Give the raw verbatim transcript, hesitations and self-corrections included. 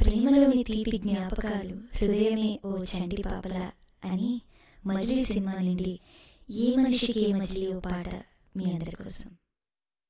ప్రేమలోని తీపి జ్ఞాపకాలు హృదయమే ఓ చంటి పాపల అని మజిలీ సినిమా నుండి ఏ మనిషికి ఏ మజిలీ ఓ పాట మీ అందరి కోసం.